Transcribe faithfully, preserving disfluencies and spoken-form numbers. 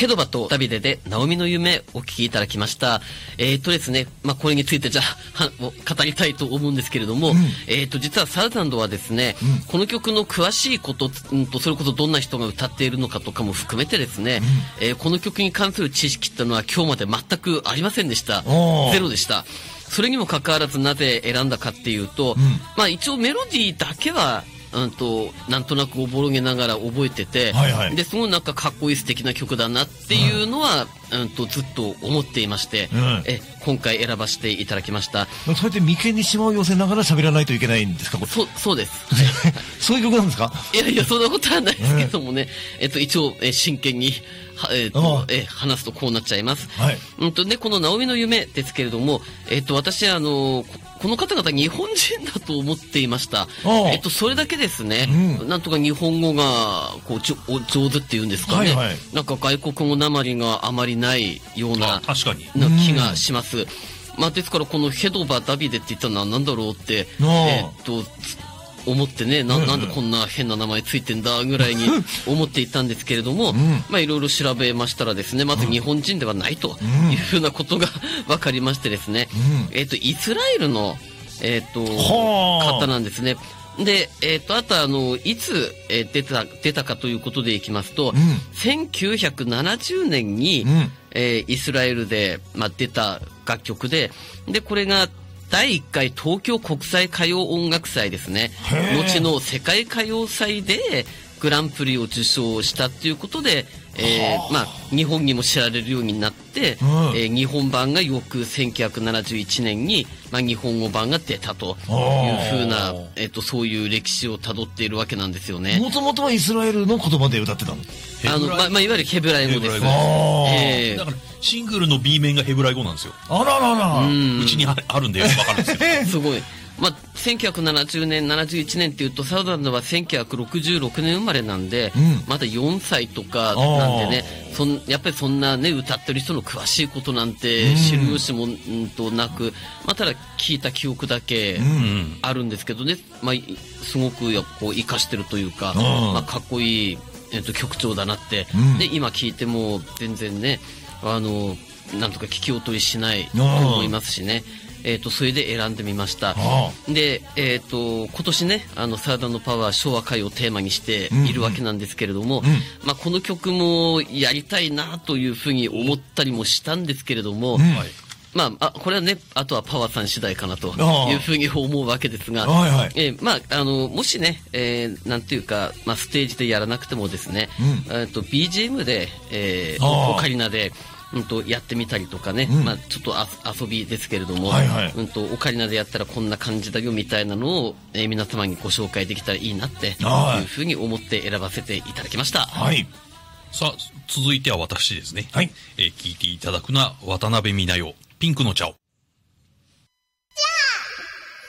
ヘドバとダビデでナオミの夢お聞きいただきました。えーとですね、まあ、これについてじゃあ、は語りたいと思うんですけれども、うん、えーと、実はサウザンドはですね、うん、この曲の詳しいこと、うんと、それこそどんな人が歌っているのかとかも含めてですね、うん、えー、この曲に関する知識っていうのは今日まで全くありませんでした。ゼロでした。それにもかかわらずなぜ選んだかっていうと、うん、まあ一応メロディーだけはうんとなんとなくおぼろげながら覚えてて、はいはい、ですごいなんかかっこいい素敵な曲だなっていうのは、うん、うんとずっと思っていまして、うん、え今回選ばせていただきました。 そうやって眉間にしまを寄せながら喋らないといけないんですか？ そそうです、 はい、そういう曲なんですか？ いやいやそんなことはないですけどもね、うん、えっと一応え真剣にえーとえー、話すとこうなっちゃいます。はい、うんとね、このナオミの夢ですけれども、えー、と私あのこの方々日本人だと思っていました。えー、とそれだけですね、うん、なんとか日本語がこうちょ上手っていうんですかね、はいはい、なんか外国語なまりがあまりないような確かにな気がします。まあ、ですからこのヘドバダビデって言ったのは何だろうって、えー、と思ってね な, なんでこんな変な名前ついてんだぐらいに思っていたんですけれども、うん、まあいろいろ調べましたらですね、まず日本人ではないというふうなことが分かりましてですね、うん、えっ、ー、とイスラエルの、えー、と方なんですね。で、えっ、ー、とあとあのいつ、えー、出た出たかということでいきますと、うん、せんきゅうひゃくななじゅうねんに、うんえー、イスラエルで、まあ、出た楽曲で、でこれがだいいっかい東京国際歌謡音楽祭ですね。後の世界歌謡祭でグランプリを受賞したっていうことで、えー、まあ日本にも知られるようになって、うんえー、日本版が翌せんきゅうひゃくななじゅういちねんに、まあ、日本語版が出たというふうな、えー、とそういう歴史をたどっているわけなんですよね。 もともとはイスラエルの言葉で歌ってたの？ あの、まあ、まあ、いわゆるヘブライ語です。えー、だからシングルの B 面がヘブライ語なんですよ。 あららら。 うちにあるんでよくわかるんですよ。 すごい。まあ、せんきゅうひゃくななじゅうねんななじゅういちねんっていうとサウザンドはせんきゅうひゃくろくじゅうろくねん生まれなんで、うん、まだよんさいとかなんでね、そんやっぱりそんなね歌ってる人の詳しいことなんて知る由も、うん、となく、まあ、ただ聞いた記憶だけあるんですけどね、まあ、すごくやっぱこう生かしてるというか、まあ、かっこいい、えっと、曲調だなって、うん、で今聞いても全然ねあのなんとか聞き劣りしないと思いますしね。えー、とそれで選んでみました。で、えー、と今年ねあのサウザンドパワー昭和歌謡をテーマにしているわけなんですけれども、うんうんまあ、この曲もやりたいなというふうに思ったりもしたんですけれども、うんまあ、あこれはねあとはパワーさん次第かなというふうに思うわけですが、はいはいえーまあ、あのもしね、えー、なんていうか、まあ、ステージでやらなくてもですね、うん、と ビージーエム で、えー、オカリナでうんとやってみたりとかね、うんまあ、ちょっとあ遊びですけれども、はいはいうん、とオカリナでやったらこんな感じだよみたいなのを、えー、皆様にご紹介できたらいいなっていうふうに思って選ばせていただきました。 はい、さあ続いては私ですね、はいえー、聞いていただくのは渡辺美奈代ピンクの茶を。